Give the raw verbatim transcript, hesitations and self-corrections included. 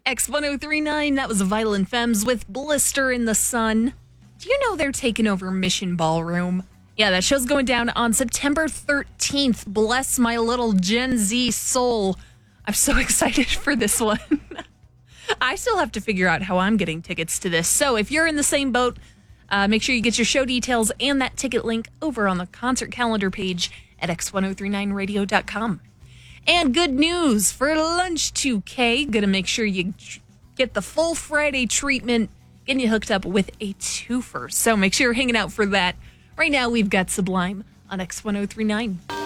X ten thirty-nine, that was Violent Femmes with Blister in the Sun. Do you know they're taking over Mission Ballroom? Yeah, that show's going down on September thirteenth. Bless my little Gen Z soul. I'm so excited for this one. I still have to figure out how I'm getting tickets to this. So if you're in the same boat, uh, make sure you get your show details and that ticket link over on the concert calendar page at x ten thirty-nine radio dot com. And good news for Lunch two K. Gonna make sure you get the full Friday treatment, getting you hooked up with a twofer. So make sure you're hanging out for that. Right now, we've got Sublime on X ten thirty-nine.